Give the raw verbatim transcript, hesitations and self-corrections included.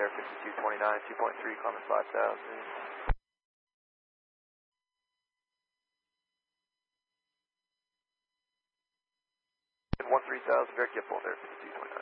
Air fifty-two twenty-nine, two point three, climbing five thousand. one three thousand, direct jet Bolt Air fifty-two twenty-nine.